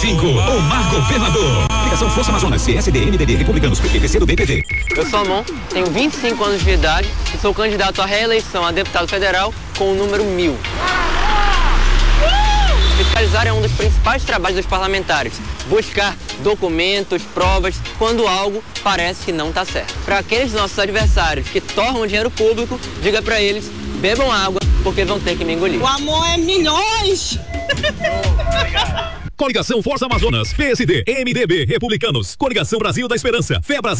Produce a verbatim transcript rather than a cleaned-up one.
cinco, o Mar Governador. Ligação Força Amazonas, C S D, M D B, Republicanos, P P C do B P V. Eu sou Amon, tenho vinte e cinco anos de idade e sou candidato à reeleição a deputado federal com o número mil. Fiscalizar é um dos principais trabalhos dos parlamentares. Buscar documentos, provas, quando algo parece que não está certo. Para aqueles nossos adversários que torram o dinheiro público, diga para eles, bebam água, porque vão ter que me engolir. O amor é milhões! Coligação Força Amazonas, P S D, M D B, Republicanos, Coligação Brasil da Esperança, Fé Brasil.